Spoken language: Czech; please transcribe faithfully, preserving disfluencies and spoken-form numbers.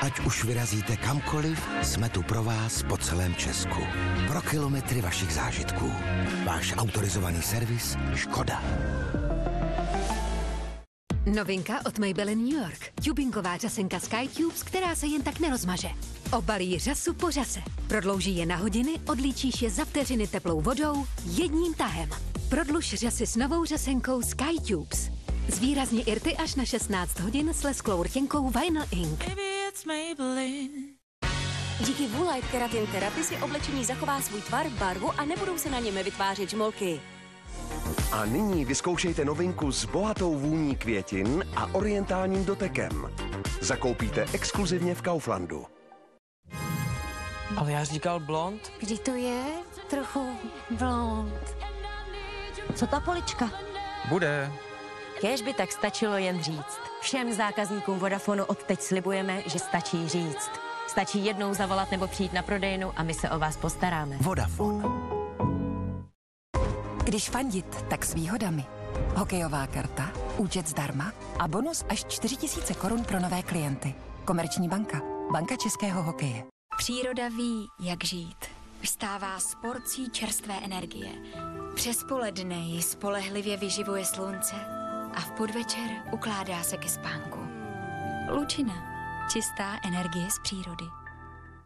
Ať už vyrazíte kamkoliv, jsme tu pro vás po celém Česku. Pro kilometry vašich zážitků. Váš autorizovaný servis Škoda. Novinka od Maybelline New York. Tubingová řasenka Skytubes, která se jen tak nerozmaže. Obalí řasu po řase. Prodlouží je na hodiny, odlíčíš je za vteřiny teplou vodou jedním tahem. Prodluž řasy s novou řasenkou Skytubes. Zvýrazně irty až na šestnáct hodin s lesklou rtěnkou Vinyl Ink. Díky Woolite Keratin Therapy si oblečení zachová svůj tvar, barvu a nebudou se na něm vytvářet žmolky. A nyní vyzkoušejte novinku s bohatou vůní květin a orientálním dotekem. Zakoupíte exkluzivně v Kauflandu. Ale já říkal blond. Vždyť to je trochu blond. Co ta polička? Bude. Kéž by tak stačilo jen říct. Všem zákazníkům Vodafonu odteď slibujeme, že stačí říct. Stačí jednou zavolat nebo přijít na prodejnu a my se o vás postaráme. Vodafone. Když fandit, tak s výhodami. Hokejová karta, účet zdarma a bonus až čtyři tisíce korun pro nové klienty. Komerční banka. Banka českého hokeje. Příroda ví, jak žít. Vstává s porcí čerstvé energie. Přes poledne ji spolehlivě vyživuje slunce a v podvečer ukládá se ke spánku. Lučina. Čistá energie z přírody.